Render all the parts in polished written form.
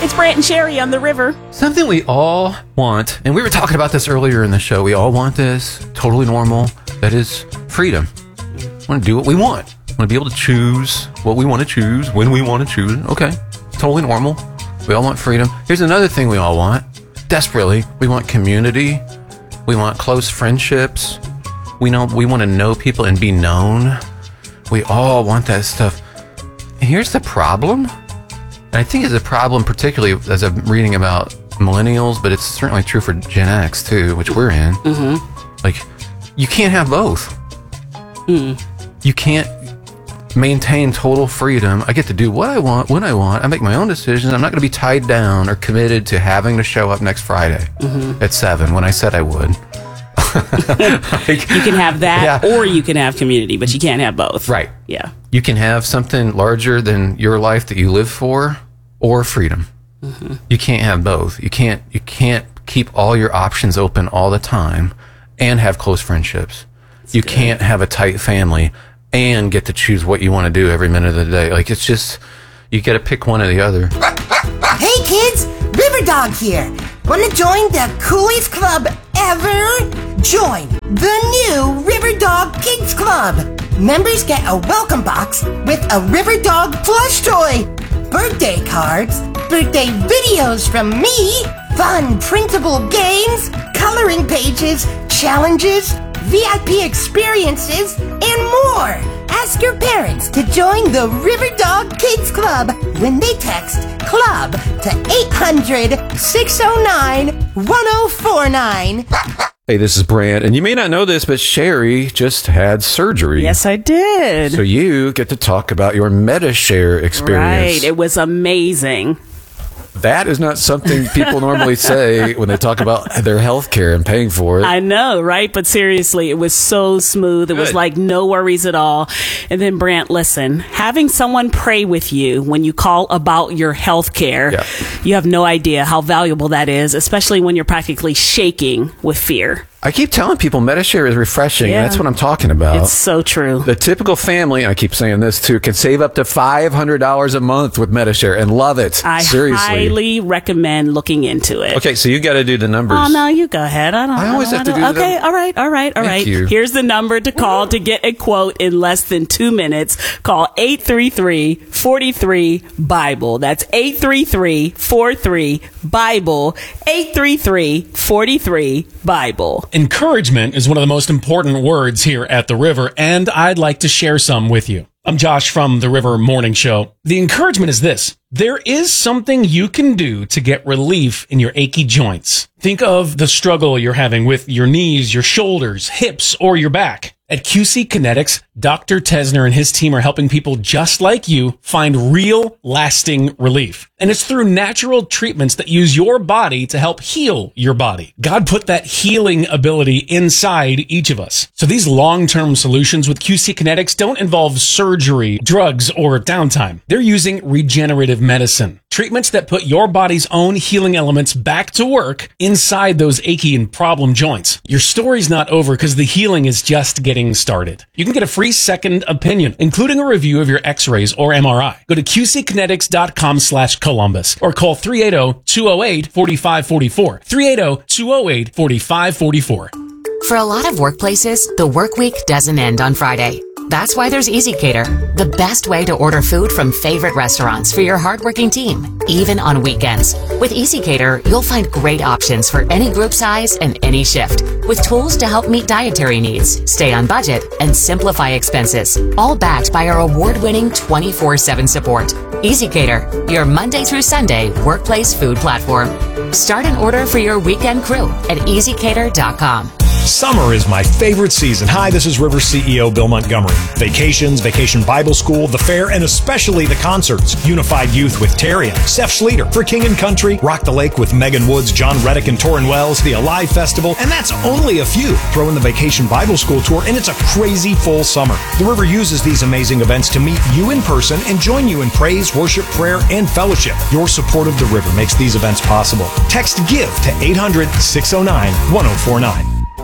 It's Brant and Sherry on the river. Something we all want, and we were talking about this earlier in the show. We all want this, totally normal. That is freedom. We want to do what we want. We want to be able to choose what we want to choose, when we want to choose. Okay, totally normal. We all want freedom. Here's another thing we all want, desperately. We want community. We want close friendships. We want to know people and be known. We all want that stuff. And here's the problem. And I think it's a problem particularly as I'm reading about millennials, but it's certainly true for Gen X too, which we're in. Mm-hmm. Like, you can't have both. You can't maintain total freedom. I get to do what I want, when I want. I make my own decisions. I'm not going to be tied down or committed to having to show up next Friday at 7 when I said I would. Like, you can have that, or you can have community, but you can't have both. Right. Yeah. You can have something larger than your life that you live for, or freedom. Mm-hmm. You can't have both. You can't keep all your options open all the time and have close friendships. You can't have a tight family and get to choose what you want to do every minute of the day. Like, it's just, you got to pick one or the other. Hey kids, River Dog here. Want to join the coolest club ever? Join the new River Dog Kids Club. Members get a welcome box with a River Dog plush toy, birthday cards, birthday videos from me, fun printable games, coloring pages, challenges, VIP experiences, and more. Ask your parents to join the River Dog Kids Club when they text CLUB to 800-609-1049. Hey, this is Brant, and you may not know this, but Sherry just had surgery. Yes, I did. So you get to talk about your MediShare experience. Right. It was amazing. That is not something people normally say when they talk about their health care and paying for it. I know, right? But seriously, it was so smooth. It was like no worries at all. And then, Brant, listen, having someone pray with you when you call about your health care, you have no idea how valuable that is, especially when you're practically shaking with fear. I keep telling people MediShare is refreshing. Yeah. That's what I'm talking about. It's so true. The typical family, and I keep saying this too, can save up to $500 a month with MediShare and love it. I highly recommend looking into it. Okay, so you got to do the numbers. Oh, no, you go ahead. I always have to do the numbers. Okay, all right. Thank you. Here's the number to call to get a quote in less than 2 minutes. Call 833-43-BIBLE. That's 833-43-BIBLE. 833-43-BIBLE. Encouragement is one of the most important words here at The River, and I'd like to share some with you. I'm Josh from The River Morning Show. The encouragement is this. There is something you can do to get relief in your achy joints. Think of the struggle you're having with your knees, your shoulders, hips, or your back. At QC Kinetics, Dr. Tesner and his team are helping people just like you find real, lasting relief. And it's through natural treatments that use your body to help heal your body. God put that healing ability inside each of us. So these long-term solutions with QC Kinetics don't involve surgery, drugs, or downtime. They're using regenerative medicine. Treatments that put your body's own healing elements back to work inside those achy and problem joints. Your story's not over because the healing is just getting started. You can get a free second opinion, including a review of your x-rays or MRI. Go to qckinetics.com/Columbus or call 380-208-4544. 380-208-4544. For a lot of workplaces, the work week doesn't end on Friday. That's why there's EasyCater, the best way to order food from favorite restaurants for your hardworking team, even on weekends. With EasyCater, you'll find great options for any group size and any shift, with tools to help meet dietary needs, stay on budget, and simplify expenses, all backed by our award-winning 24/7 support. EasyCater, your Monday through Sunday workplace food platform. Start an order for your weekend crew at easycater.com. Summer is my favorite season. Hi, this is River CEO Bill Montgomery. Vacations, Vacation Bible School, the fair, and especially the concerts. Unified Youth with Terry and Seth Schleter for King and Country, Rock the Lake with Megan Woods, John Reddick, and Torrin Wells, the Alive Festival, and that's only a few. Throw in the Vacation Bible School Tour, and it's a crazy full summer. The River uses these amazing events to meet you in person and join you in praise, worship, prayer, and fellowship. Your support of the River makes these events possible. Text GIVE to 800-609-1049.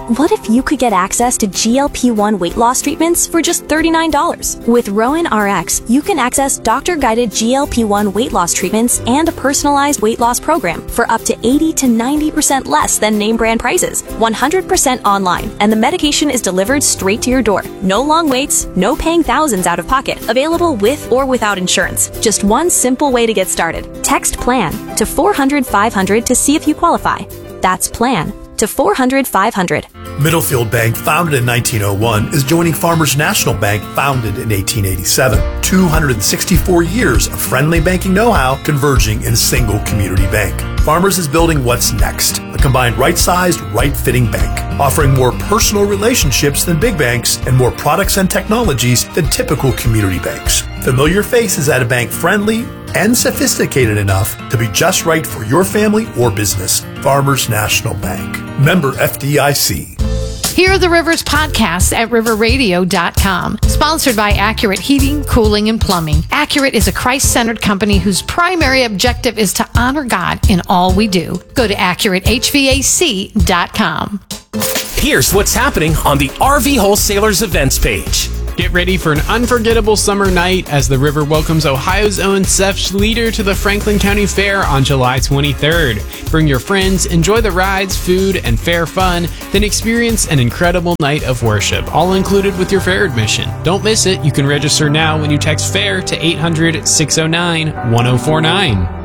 What if you could get access to GLP-1 weight loss treatments for just $39? With Rowan RX, you can access doctor-guided GLP-1 weight loss treatments and a personalized weight loss program for up to 80 to 90% less than name brand prices. 100% online, and the medication is delivered straight to your door. No long waits, no paying thousands out of pocket. Available with or without insurance. Just one simple way to get started. Text PLAN to 400-500 to see if you qualify. That's PLAN to 400-500. Middlefield Bank, founded in 1901, is joining Farmers National Bank, founded in 1887. 264 years of friendly banking know-how converging in a single community bank. Farmers is building what's next, a combined right-sized, right-fitting bank, offering more personal relationships than big banks and more products and technologies than typical community banks. Familiar faces at a bank friendly and sophisticated enough to be just right for your family or business. Farmers National Bank. Member FDIC. Hear the Rivers podcast at riverradio.com. Sponsored by Accurate Heating, Cooling, and Plumbing. Accurate is a Christ-centered company whose primary objective is to honor God in all we do. Go to AccurateHVAC.com. Here's what's happening on the RV Wholesalers events page. Get ready for an unforgettable summer night as the River welcomes Ohio's own Seth Schlueter to the Franklin County Fair on July 23rd. Bring your friends, enjoy the rides, food, and fair fun, then experience an incredible night of worship, all included with your fair admission. Don't miss it. You can register now when you text FAIR to 800-609-1049.